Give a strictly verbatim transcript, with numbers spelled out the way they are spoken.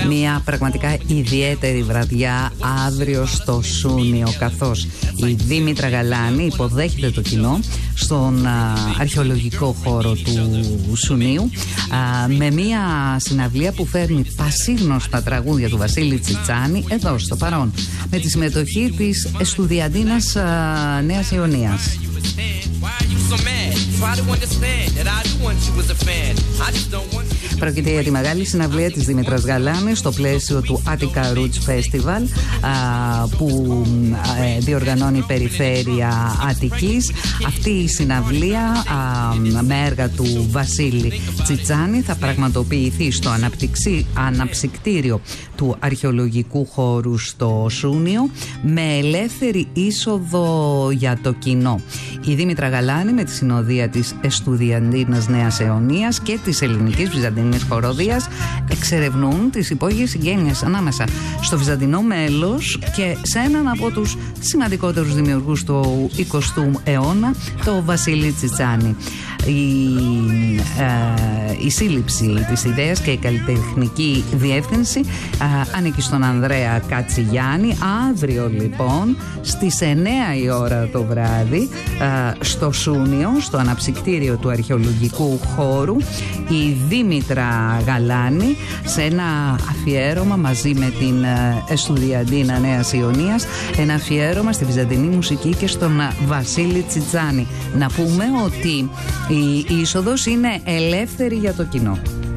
μια πραγματικά ιδιαίτερη βραδιά αύριο στο Σούνιο, καθώς η Δήμητρα Γαλάνη υποδέχεται το κοινό στον α, αρχαιολογικό χώρο του Σουνίου α, με μια συναυλία που φέρνει πασίγνωστα τραγούδια του Βασίλη Τσιτσάνη εδώ στο παρόν, με τη συμμετοχή της Εστουδιαντίνας α, Νέας Ιωνίας. Πρόκειται για τη μεγάλη συναυλία της Δήμητρας Γαλάνης στο πλαίσιο του Attica Roots Festival α, που α, διοργανώνει η Περιφέρεια Αττικής. Αυτή η συναυλία α, με έργα του Βασίλη Τσιτσάνη θα πραγματοποιηθεί στο αναψυκτήριο του αρχαιολογικού χώρου στο Σούνιο με ελεύθερη είσοδο για το κοινό. Η Δήμητρα Γαλάνη με τη συνοδεία της Εστουδιαντίνας Νέας Αιωνίας και της Ελληνικής Βυζαντινής Χοροδίας εξερευνούν τις υπόγειες συγγένειες ανάμεσα στο βυζαντινό μέλος και σε έναν από τους σημαντικότερους δημιουργούς του εικοστού αιώνα, το Βασίλη Τσιτσάνη. Η, ε, η σύλληψη της ιδέας και η καλλιτεχνική διεύθυνση ε, ανήκει στον Ανδρέα Κατσιγιάννη. Αύριο λοιπόν στις εννέα η ώρα το βράδυ ε, στο Σούνιο, στο αναψυκτήριο του αρχαιολογικού χώρου, η Δήμητρα Γαλάνη σε ένα αφιέρωμα μαζί με την Εστουδιαντίνα Νέας Ιωνίας, ένα αφιέρωμα στη βυζαντινή μουσική και στον Βασίλη Τσιτσάνη. Να πούμε ότι η είσοδος είναι ελεύθερη για το κοινό.